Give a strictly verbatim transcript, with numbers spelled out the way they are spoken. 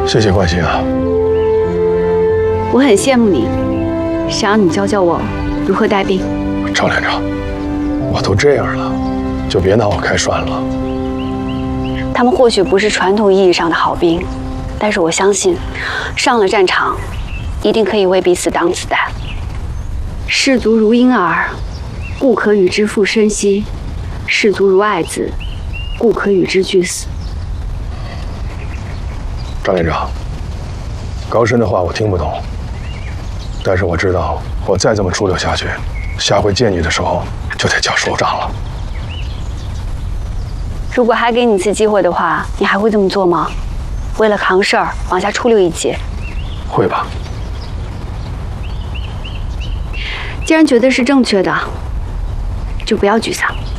谢谢关心啊。 我很羡慕你，想让你教教我如何带兵。 赵连长，我都这样了，就别拿我开涮了。 他们或许不是传统意义上的好兵，但是我相信，上了战场，一定可以为彼此挡子弹。士卒如婴儿，故可与之负生息；士卒如爱子，故可与之俱死。 张连长，高深的话我听不懂，但是我知道，我再这么出溜下去，下回见你的时候就得叫首长了。 如果还给你一次机会的话，你还会这么做吗？为了扛事儿往下出溜一截？ 会吧。 既然觉得是正确的，就不要沮丧。